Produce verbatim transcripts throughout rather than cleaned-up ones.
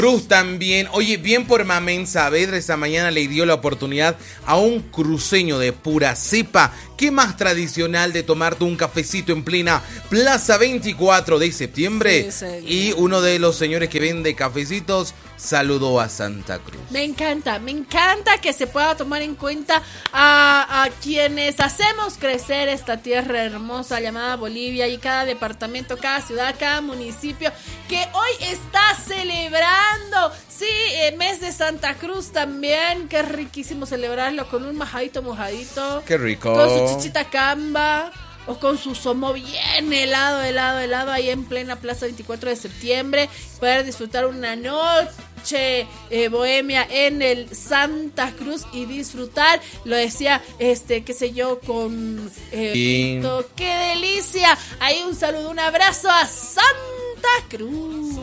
Cruz también. Oye, bien por Mamén Saavedra, esta mañana le dio la oportunidad a un cruceño de pura cepa. ¿Qué más tradicional de tomarte un cafecito en plena Plaza veinticuatro de septiembre? Sí, y uno de los señores que vende cafecitos saludó a Santa Cruz. Me encanta, me encanta que se pueda tomar en cuenta a, a quienes hacemos crecer esta tierra hermosa llamada Bolivia, y cada departamento, cada ciudad, cada municipio que hoy está celebrando, sí, el mes de Santa Cruz también. Qué riquísimo celebrarlo con un majadito mojadito. Qué rico. Con su chichita camba o con su somo bien helado, helado, helado ahí en plena Plaza veinticuatro de septiembre. Poder disfrutar una noche eh, bohemia en el Santa Cruz y disfrutar, lo decía, este, qué sé yo, con eh, y... pito, qué delicia. Ahí un saludo, un abrazo a Santa Cruz.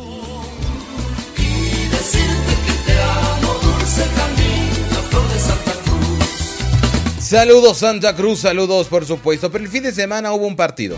Y decirte que te amo, dulce camino, flor de Santa Cruz. Saludos Santa Cruz, saludos por supuesto. Pero el fin de semana hubo un partido.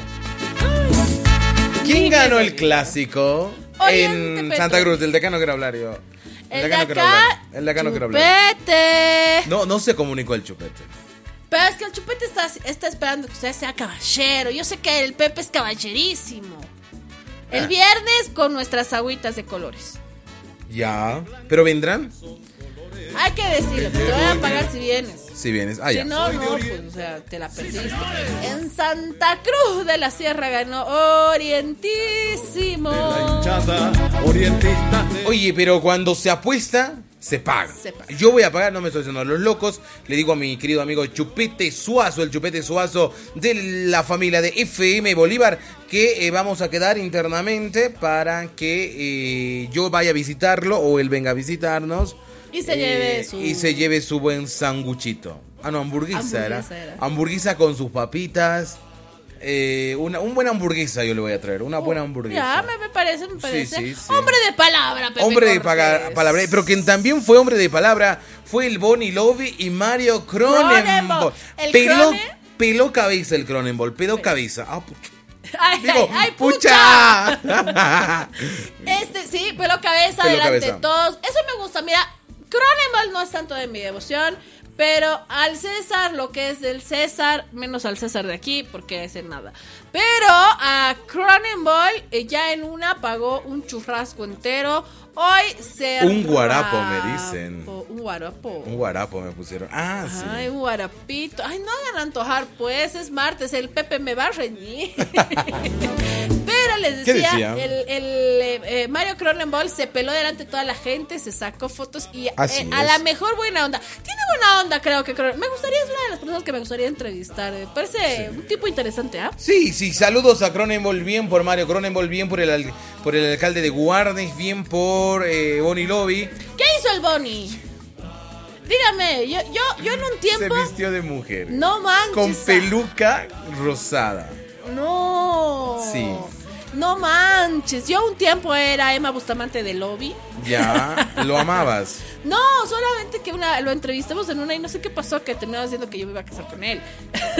¿Quién ganó el clásico? Oriente, en Petro. Santa Cruz, del decano quiero hablar yo. El, decano de quiero acá, hablar. El decano quiero hablar. Chupete. No, no se comunicó el Chupete. Pero es que el Chupete está, está esperando que usted sea caballero. Yo sé que el Pepe es caballerísimo. El Ah. viernes con nuestras agüitas de colores. Ya, pero vendrán. Hay que decirlo, te voy a pagar si vienes. Si vienes, ah, ya. Si no, no, pues, o sea, te la perdiste. En Santa Cruz de la Sierra ganó Orientísimo. Orientista. Oye, pero cuando se apuesta, se paga. Se paga. Yo voy a pagar, no me estoy haciendo los locos. Le digo a mi querido amigo Chupete Suazo, el Chupete Suazo de la familia de F M Bolívar, que eh, vamos a quedar internamente para que eh, yo vaya a visitarlo o él venga a visitarnos. Y se lleve su... Y se lleve su buen sanguchito. Ah, no, hamburguesa, Hamburguesa era. era. Hamburguesa con sus papitas. Eh, una, un buena hamburguesa yo le voy a traer. Una buena hamburguesa. Ya, me, me parece, me parece. Sí, sí, sí. Hombre de palabra, Pepe Hombre de Cortés. paga- palabra. Pero quien también fue hombre de palabra fue el Bonnie Lobby y Mario Cronenbol. Cronenbol. El Peló, Cronen- peló cabeza el Cronenbol. Peló cabeza. Ah, pucha. Ay, Digo, ay, ay, pucha. Este, sí, pelo cabeza Pelo delante cabeza. de todos. Eso me gusta. Mira, Cronenbol no es tanto de mi devoción, pero al César, lo que es del César, menos al César de aquí, porque ese nada. Pero a Cronenbol eh, ya en una pagó un churrasco entero. Hoy se Un guarapo, me dicen. Un guarapo. Un guarapo me pusieron. Ah, sí. Ay, un guarapito. Ay, no hagan antojar, pues, es martes, el Pepe me va a reñir. Pero les ¿Qué decía, decía? el, el eh, Mario Cronenbol se peló delante de toda la gente, se sacó fotos y eh, Así a es. la mejor buena onda. Tiene buena onda, creo que Cronen- me gustaría, es una de las personas que me gustaría entrevistar. Me parece un tipo interesante, ¿ah? Sí, sí, saludos a Cronenbol, bien por Mario Cronenbol, bien por el, al- por el alcalde de Guarnes, bien por eh, Bonnie Lobby. ¿Qué hizo el Bonnie? Dígame, yo, yo, yo en un tiempo... Se vistió de mujer. No manches. Con peluca rosada. No. Sí. No manches. Yo un tiempo era Emma Bustamante de Lobby. Ya, lo amabas. No, solamente que una lo entrevistamos en una y no sé qué pasó, que terminaba diciendo que yo me iba a casar con él.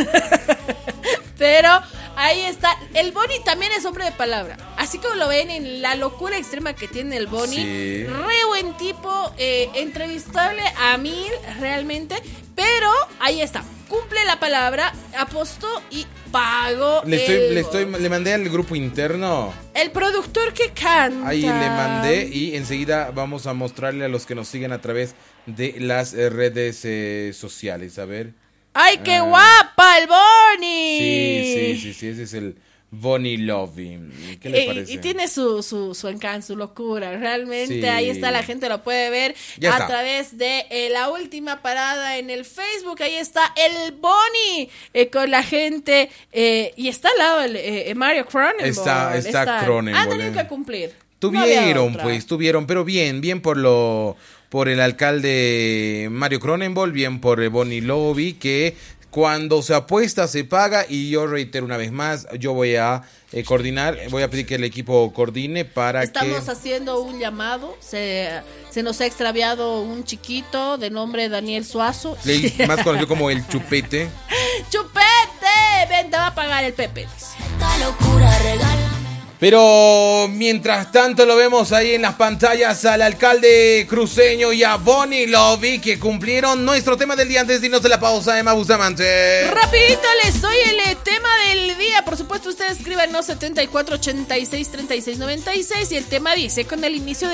Pero ahí está. El Bonnie también es hombre de palabra. Así como lo ven en la locura extrema que tiene el Bonnie. Sí. Re buen tipo, eh, entrevistable a mil realmente. Pero ahí está. Cumple la palabra, apostó y pagó. Le estoy, el le estoy, gol. le mandé al grupo interno. El productor que canta. Ahí le mandé y enseguida vamos a mostrarle a los que nos siguen a través de las eh, redes eh, sociales. A ver. ¡Ay, qué Ah. guapa el Bonnie! Sí, sí, sí, sí, ese es el Bonnie Loving. ¿Qué le Y- parece? Y, tiene su, su, su encanto, su locura. Realmente Sí. ahí está, la gente lo puede ver Ya a está. través de eh, la última parada en el Facebook. Ahí está el Bonnie eh, con la gente. eh, y está al lado el, eh, Mario Cronenbol. Está- está Cronenbol, Han tenido eh. que cumplir. No había Tuvieron, otra. pues, tuvieron, pero bien, bien por lo, por el alcalde Mario Cronenbol, bien por eh, Bonnie Lobby, que cuando se apuesta se paga, y yo reitero una vez más, yo voy a eh, coordinar, voy a pedir que el equipo coordine para Estamos que... haciendo un llamado. Se, se nos ha extraviado un chiquito de nombre Daniel Suazo. le- más conocido como el Chupete. ¡Chupete! Ven, te va a pagar el Pepe. Esta locura regala. Pero mientras tanto lo vemos ahí en las pantallas al alcalde cruceño y a Bonnie Lobby, que cumplieron nuestro tema del día antes de irnos de la pausa, Emma Bustamante. Rapidito les doy el eh, tema del día. Por supuesto, ustedes escríbanos setenta y cuatro ochenta y seis treinta y seis noventa y seis y el tema dice: con el inicio de